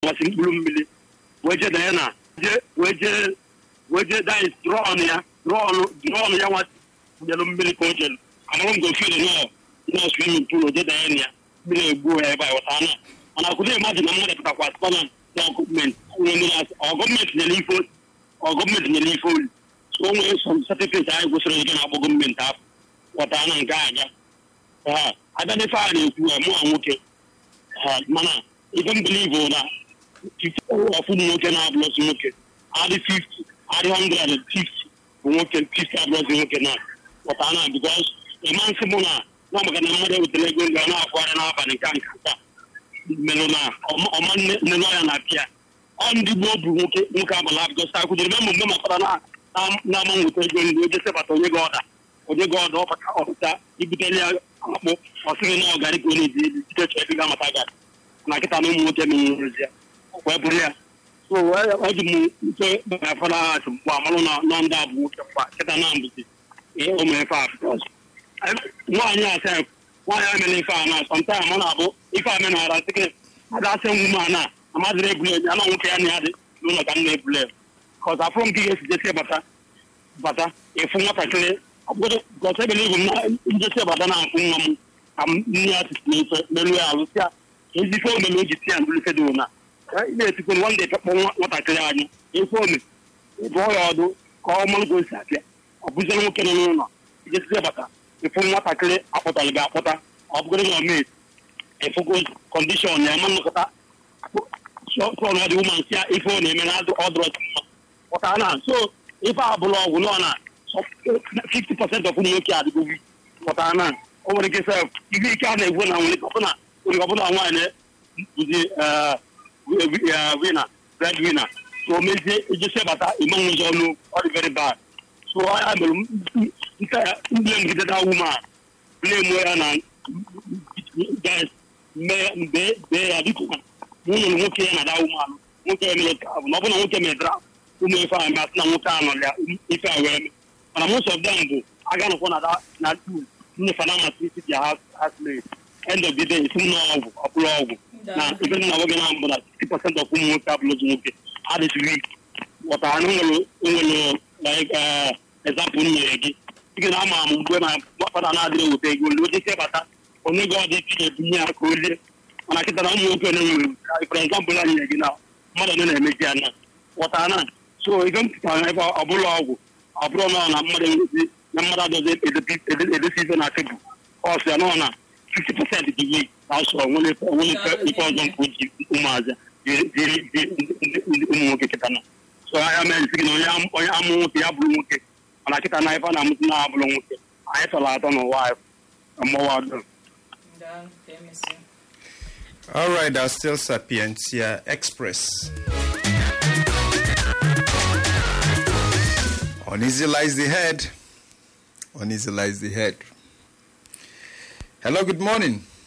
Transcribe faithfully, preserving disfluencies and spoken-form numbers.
kwasị mkpụrụ mmiri wee jede ya na wee jee wee jee dais drọn ya drọn drọn ya nwa jelu mmiri ka o jelu amarụ m gofili nọ nọ swimming pool o jede ya na ya mmiri egbuo ya ebe a wata na mana akwụdị imagine na mmadụ pụtakwa sịkwa na gọọmenti ọ gọọmenti nyere ife ọ gọọmenti nyere ife olu so o nwere sọm satifiketi anyị kwesịrị ike na-akpọ gọọmenti afọ wata na nke aja ha abịa n'ife a na-ekwu mụ na nwoke mana ife m bilivu na ọfụ nwoke na-abụlọsị nwoke adị fifty adị hundred fifty bụ nwoke fifty abụlọsị nwoke na wata na bikos ịma nsị mụ na na maka na mmadụ ewetara ego nga na-akwụgharị n'abalị nka nka nka melụ na ọma nnenu anya na apịa ọ ndị gboo bụ nwoke nwoke abụla bikos ta kwudoro memụ mgbe makọrọ na-ama nweta ego ndị oje sebata onye gị ọda onye gị ọda ọpụta ibutele ya akpụ ọsịrị na ọgarị ka ọ na-eji elu site chọọ ebe ga-amata gari na kịta na ụmụ nwoke menwerezi ya wee bụrụ ya so ọ dị m nke afọla asị mgbe amalụ na ndị abụ nwoke mgba kịta na mbụzi ụmụefe a bikos nwaanyị asa nwaanyị amena ife a na sọmtaim ọ na-abụ ife amenara sike adasị nwume a na amadịrị ebule ya na nwoke ya na ya dị n'ụlọ ka m na-ebule kọz afọ m ka ga-esi jesi bata bata ịfụ nwatakịrị gọta ebele igwu m na njesi bata na akwụ nwa m ka m nne ya titi n'ife merụ ya alụsịa ezife omele o ji ti ya ndụlife dị na na-etikwe nwa ndị ekpekpọ nwatakịrị anyị ife ome bụọ ya ọdụ ka ọ malụ gosi apịa ọ bụziere nwoke nọ n'ụlọ ijesi bata ịfụ nwatakịrị akpọtara gị akpọta ọ bụgoro na omet ịfụgo kọndishọn ya ma nnọkọta sọnụ ọdị ụma nsị ya ife ọ na-eme na ọdụrọ mma pụta na so ife abụla ọgwụ nọ na fifty percent of ụmụ nwoke adịgo wi pụta na o nwere ike sef ihe ike a na-egwu na nwere ọbụna nwere ọbụla nwaanyị na-ebuzi wina red wina so o mezie ejesi bata ịmanwụ ụzọ ọnụ ọ dị very bad so ya mere ndị megide na wuma blame ya na guys mgbe bee ya dịka nwunye na nwoke ya na da wuma nwoke ya mere ka na ọ bụ na nwoke medra ụmụ ife a masị na nwoke a nọ ya ife a wee mee mana most of them bụ aga nọkwa na na tu nnefa na amasị isi dị hasle end of the day isi m na ọgwụ ọbụrụ ọgwụ na ife nna nwoke na mbụ na sixty percent of ụmụ nwoke abụlụzi nwoke adịsị weak wọtara na nwere like example nyere gị ike na ama amụ mgbe na gbapata na-adịrị eweta ego ole oje bata onye gị ọdị ike na-ebunye ya ka o lie mana kịta na ụmụ nwoke na-enwere for example a nyere gị na mmadụ onye na-emezi ya na wọtara na so ife m pụtara ebe ọ bụla ọgwụ ọ bụrụ nọ na mmadụ enwezi na mmadụ adọzi edosi ife na tebụl ọsụ ya nọ na fifty percent dị gị na ọsọ nwere ife ọzọ mkpu ji ụmụazị jiri ụmụ nwoke kịta na so ya mere sị gị na onye amụ nwoke ya bụrụ nwoke mana kịta na ife na-amụsị na abụrụ nwoke anyị tọrọ atọ n'ụwa mmụọ dum. All right, that's still Sapientia Express. Uneasy lies the head. Uneasy lies the head. Hello, good morning.